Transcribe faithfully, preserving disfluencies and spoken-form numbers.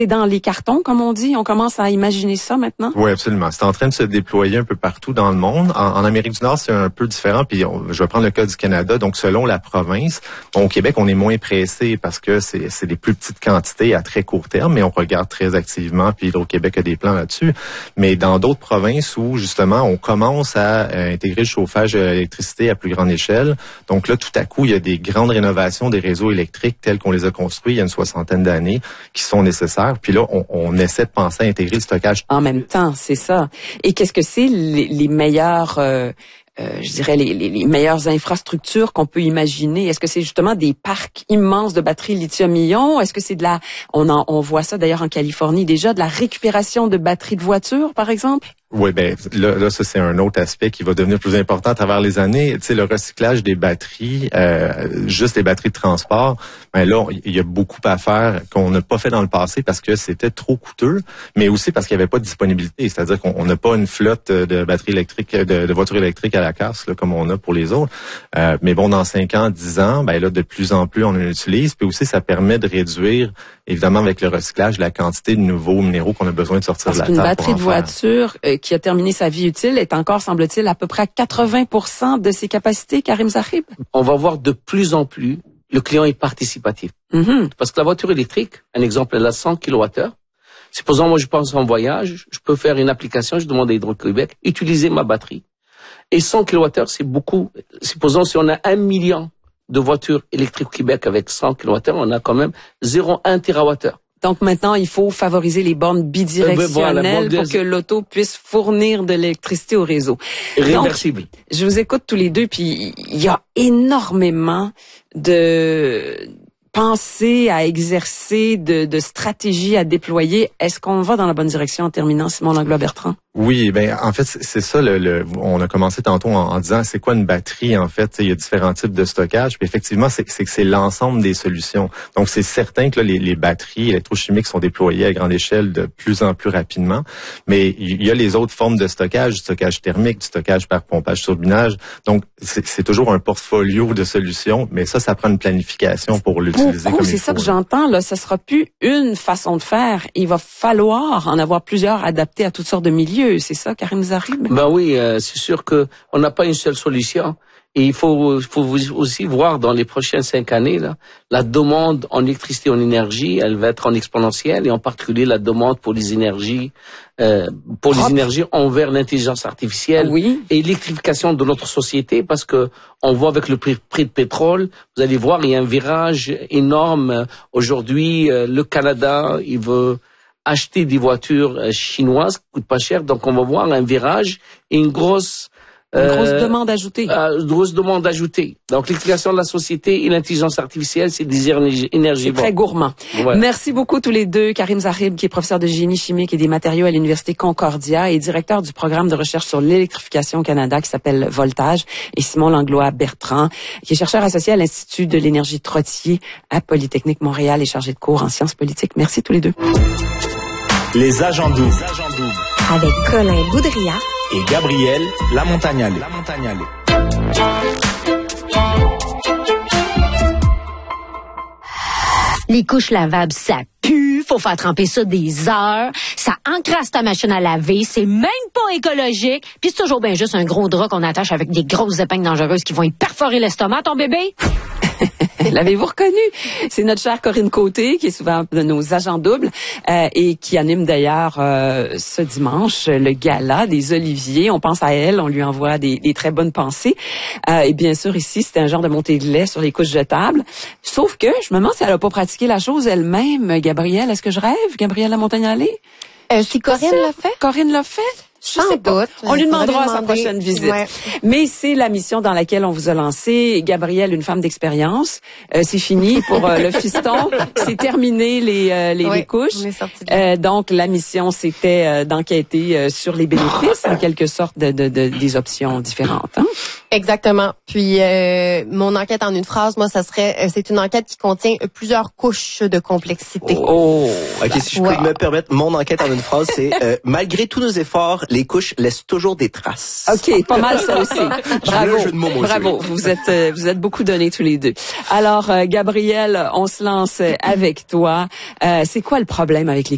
C'est dans les cartons, comme on dit. On commence à imaginer ça maintenant. Oui, absolument. C'est en train de se déployer un peu partout dans le monde. En, en Amérique du Nord, c'est un peu différent. Puis on, je vais prendre le cas du Canada. Donc, selon la province, au Québec, on est moins pressé parce que c'est, c'est des plus petites quantités à très court terme, mais on regarde très activement. Puis Hydro-Québec a des plans là-dessus. Mais dans d'autres provinces où, justement, on commence à euh, intégrer le chauffage à l'électricité à plus grande échelle. Donc là, tout à coup, il y a des grandes rénovations des réseaux électriques tels qu'on les a construits il y a une soixantaine d'années qui sont nécessaires. Puis là, on, on essaie de penser à intégrer le stockage. En même temps, c'est ça. Et qu'est-ce que c'est les, les meilleurs, euh, euh, je dirais, les, les, les meilleures infrastructures qu'on peut imaginer? Est-ce que c'est justement des parcs immenses de batteries lithium-ion? Est-ce que c'est de la, on en, on voit ça d'ailleurs en Californie déjà, de la récupération de batteries de voitures, par exemple? Oui, ben là, là, ça c'est un autre aspect qui va devenir plus important à travers les années. Tu sais, le recyclage des batteries, euh, juste les batteries de transport. Ben là, il y a beaucoup à faire qu'on n'a pas fait dans le passé parce que c'était trop coûteux, mais aussi parce qu'il n'y avait pas de disponibilité. C'est-à-dire qu'on n'a pas une flotte de batteries électriques, de, de voitures électriques à la casse là, comme on a pour les autres. Euh, mais bon, dans cinq ans, dix ans, ben là, de plus en plus on en utilise. Puis aussi, ça permet de réduire, évidemment, avec le recyclage, la quantité de nouveaux minéraux qu'on a besoin de sortir parce de la terre. Une batterie de voiture euh, qui a terminé sa vie utile est encore, semble-t-il, à peu près à quatre-vingts pour cent de ses capacités, Karim Zahib. On va voir de plus en plus le client est participatif. Mm-hmm. Parce que la voiture électrique, un exemple, elle a cent kilowattheures. Supposons, moi, je pense en voyage, je peux faire une application, je demande à Hydro-Québec, utiliser ma batterie. Et cent kilowattheures, c'est beaucoup. Supposons, si on a un million de voitures électriques au Québec avec cent kilowattheures, on a quand même zéro virgule un térawattheure. Donc maintenant, il faut favoriser les bornes bidirectionnelles euh, ben voilà, pour que l'auto puisse fournir de l'électricité au réseau. Réversible. Donc, je vous écoute tous les deux, puis il y a énormément de pensées à exercer, de, de stratégies à déployer. Est-ce qu'on va dans la bonne direction en terminant, Simon Langlois-Bertrand? Oui, ben en fait c'est ça. Le, le, on a commencé tantôt en, en disant c'est quoi une batterie en fait. Il y a différents types de stockage. Puis effectivement, c'est que c'est, c'est l'ensemble des solutions. Donc c'est certain que là, les, les batteries électrochimiques sont déployées à grande échelle de plus en plus rapidement. Mais il y a les autres formes de stockage, du stockage thermique, du stockage par pompage turbinage. Donc c'est, c'est toujours un portfolio de solutions. Mais ça, ça prend une planification pour l'utiliser Beaucoup, comme c'est il ça faut, que là. j'entends. Là, ça sera plus une façon de faire. Il va falloir en avoir plusieurs adaptés à toutes sortes de milieux. C'est ça, Karim Zahib? Ben oui, euh, c'est sûr que on n'a pas une seule solution. Et il faut, faut aussi voir dans les prochaines cinq années, là, la demande en électricité, en énergie, elle va être en exponentielle, et en particulier la demande pour les énergies, euh, pour Propre. les énergies envers l'intelligence artificielle oui. et l'électrification de notre société, parce que on voit avec le prix, prix de pétrole, vous allez voir, il y a un virage énorme. Aujourd'hui, euh, le Canada, il veut acheter des voitures chinoises qui coûtent pas cher, donc on va voir un virage et une grosse une grosse euh, demande ajoutée. Euh, une grosse demande ajoutée. Donc l'électrification de la société et l'intelligence artificielle, c'est des énergies. C'est très gourmand. Ouais. Merci beaucoup tous les deux. Karim Zahib, qui est professeur de génie chimique et des matériaux à l'Université Concordia et directeur du programme de recherche sur l'électrification au Canada qui s'appelle Voltage, et Simon Langlois-Bertrand, qui est chercheur associé à l'Institut de l'énergie Trottier à Polytechnique Montréal et chargé de cours en sciences politiques. Merci tous les deux. Les agents doubles. Avec Colin Boudria et Gabriel Lamontagnale. Lamontagnale. Les couches lavables, ça pue. Faut faire tremper ça des heures. Ça encrasse ta machine à laver. C'est même pas écologique. Puis c'est toujours bien juste un gros drap qu'on attache avec des grosses épingles dangereuses qui vont y perforer l'estomac, ton bébé. L'avez-vous reconnu? C'est notre chère Corinne Côté, qui est souvent de nos agents doubles euh, et qui anime d'ailleurs euh, ce dimanche le gala des Oliviers. On pense à elle, on lui envoie des, des très bonnes pensées. Euh, et bien sûr, ici, c'était un genre de montée de lait sur les couches jetables. Sauf que je me demande si elle n'a pas pratiqué la chose elle-même. Gabrielle, est-ce que je rêve? Gabrielle Lamontagnale? Euh, si Corinne l'a fait? Corinne l'a fait? Je Sans sais pas. doute. On lui demandera à sa demander. prochaine visite. Ouais. Mais c'est la mission dans laquelle on vous a lancé. Gabrielle, une femme d'expérience. Euh, c'est fini pour euh, le fiston. C'est terminé les euh, les, oui, les couches. On est sorti de là. Euh, donc la mission, c'était euh, d'enquêter euh, sur les bénéfices, en quelque sorte, de, de, de des options différentes. Hein? Exactement. Puis euh, mon enquête en une phrase, moi, ça serait, euh, c'est une enquête qui contient plusieurs couches de complexité. Oh, ok. Si je ouais. peux me permettre, mon enquête en une phrase, c'est euh, malgré tous nos efforts, les couches laissent toujours des traces. Ok, pas mal ça aussi. Bravo, Le jeu de mots, moi, bravo. Vous êtes, euh, vous êtes beaucoup donnés tous les deux. Alors, euh, Gabrielle, on se lance avec toi. Euh, c'est quoi le problème avec les